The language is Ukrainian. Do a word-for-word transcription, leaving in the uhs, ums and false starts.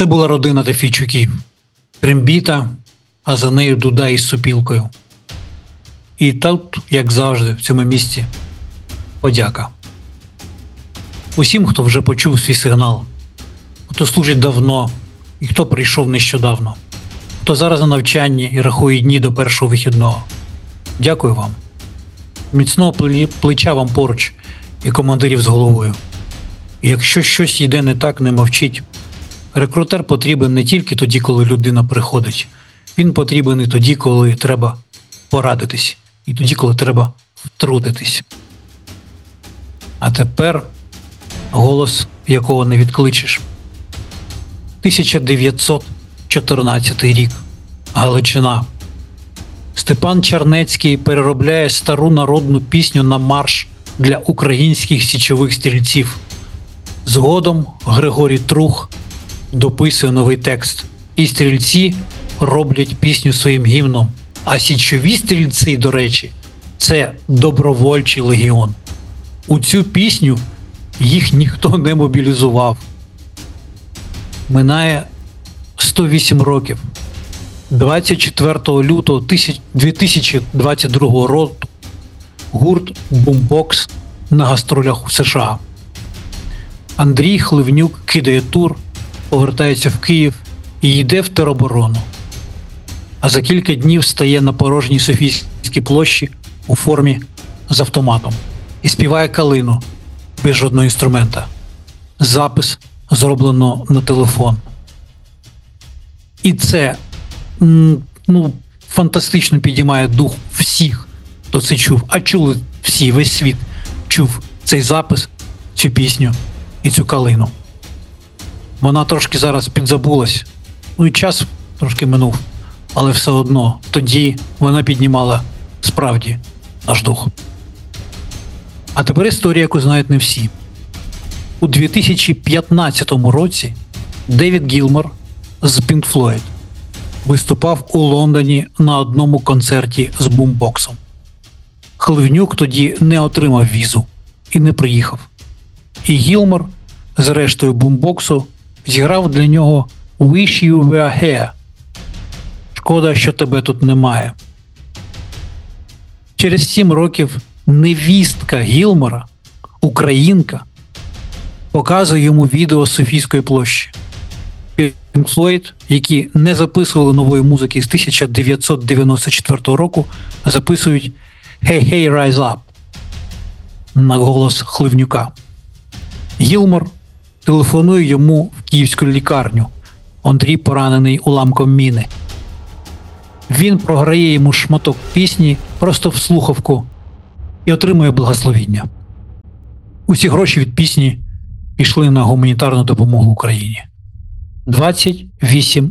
Це була родина Тефійчуків. Трембіта, а за нею дуда із сопілкою. І тут, як завжди, в цьому місці, подяка. Усім, хто вже почув свій сигнал, хто служить давно і хто прийшов нещодавно, хто зараз на навчанні і рахує дні до першого вихідного. Дякую вам. Міцного плеча вам поруч і командирів з головою. І якщо щось йде не так, не мовчіть. Рекрутер потрібен не тільки тоді, коли людина приходить. Він потрібен і тоді, коли треба порадитись. І тоді, коли треба втрутитись. А тепер голос, якого не відкличеш. тисяча дев'ятсот чотирнадцятий рік. Галичина. Степан Чернецький переробляє стару народну пісню на марш для українських січових стрільців. Згодом Григорій Трух дописує новий текст. І стрільці роблять пісню своїм гімном. А січові стрільці, до речі, це добровольчий легіон. У цю пісню їх ніхто не мобілізував. Минає сто вісім років. двадцять четвертого лютого дві тисячі двадцять другого року гурт «Бумбокс» на гастролях у США. Андрій Хливнюк кидає тур, повертається в Київ і йде в тероборону. А за кілька днів стає на порожній Софійській площі у формі з автоматом і співає «Калину» без жодного інструмента. Запис зроблено на телефон. І це ну, фантастично підіймає дух всіх, хто це чув. А чули всі, весь світ чув цей запис, цю пісню і цю калину. Вона трошки зараз підзабулась. Ну і час трошки минув. Але все одно тоді вона піднімала справді наш дух. А тепер історія, яку знають не всі. У дві тисячі п'ятнадцятому році Девід Гілмор з Pink Floyd виступав у Лондоні на одному концерті з бумбоксом. Хливнюк тоді не отримав візу і не приїхав. І Гілмор з рештою бумбоксу зіграв для нього «Wish You Were Here». Шкода, що тебе тут немає. Через сім років невістка Гілмора, українка, показує йому відео з Софійської площі. Pink Floyd, які не записували нової музики з тисяча дев'ятсот дев'яносто четвертого року, записують «Hey, hey, rise up» на голос Хливнюка. Гілмор телефонує йому в київську лікарню. Андрій поранений уламком міни. Він програє йому шматок пісні просто в слухавку і отримує благословіння. Усі гроші від пісні пішли на гуманітарну допомогу Україні. двадцять вісім